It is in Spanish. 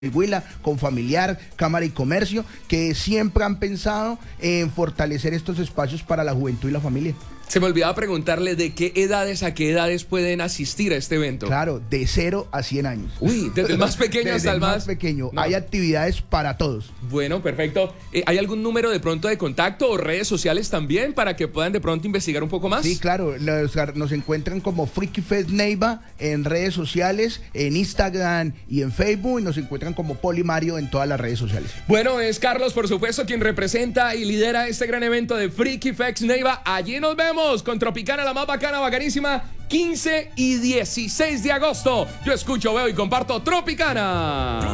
Huila, con Familiar, Cámara y Comercio, que siempre han pensado en fortalecer estos espacios para la juventud y la familia. Se me olvidaba preguntarle de qué edades a qué edades pueden asistir a este evento. Claro, de 0 a 100 años. Uy, desde el más pequeño hasta el más pequeño. No. Hay actividades para todos. Bueno, perfecto. ¿Hay algún número de pronto de contacto o redes sociales también para que puedan de pronto investigar un poco más? Sí, claro. Nos encuentran como Freaky Fest Neiva en redes sociales, en Instagram y en Facebook, y nos encuentran como Polimario en todas las redes sociales. Bueno, es Carlos, por supuesto, quien representa y lidera este gran evento de Freaky Fest Neiva. Allí nos vemos con Tropicana, la más bacana, bacanísima, 15 y 16 de agosto. Yo escucho, veo y comparto Tropicana.